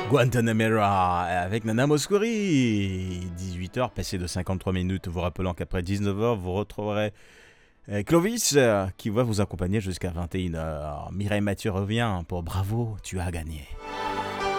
Guantanamera avec Nana Mouskouri. 18h, passé de 53 minutes, vous rappelant qu'après 19h, vous retrouverez Clovis qui va vous accompagner jusqu'à 21h. Mireille Mathieu revient pour Bravo, tu as gagné.